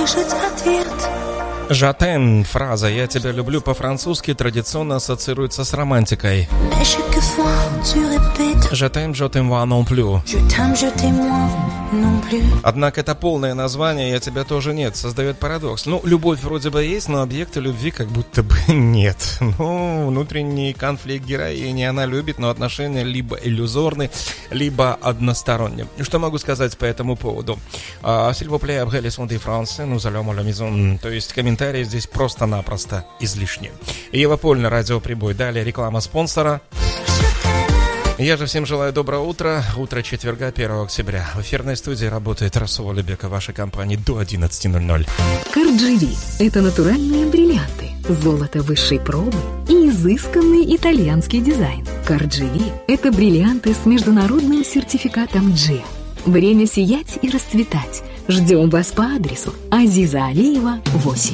Жатен, фраза «я тебя люблю» по-французски традиционно ассоциируется с романтикой. Жатен, je t'aime non plus. Однако это полное название «я тебя тоже нет» создает парадокс. Ну, любовь вроде бы есть, но объекта любви как будто бы нет. Ну, внутренний конфликт героини она любит, но отношения либо иллюзорны, либо односторонние. Что могу сказать по этому поводу? S'il vous plaît, après les sons de France, nous allons à la maison. То есть комментарии здесь просто-напросто излишни. Ева Польна, радио Прибой. Далее реклама спонсора. Я же всем желаю доброго утра. Утро четверга, 1 октября. В эфирной студии работает Расул Алибека, вашей компании до 11:00. Кардживи – это натуральные бриллианты, золото высшей пробы и изысканный итальянский дизайн. Кардживи – это бриллианты с международным сертификатом G. Время сиять и расцветать. Ждем вас по адресу Азиза Алиева, 8.